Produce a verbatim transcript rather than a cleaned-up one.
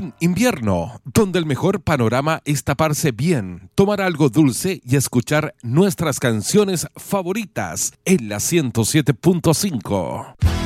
Estación invierno, donde el mejor panorama es taparse bien, tomar algo dulce y escuchar nuestras canciones favoritas en la ciento siete punto cinco.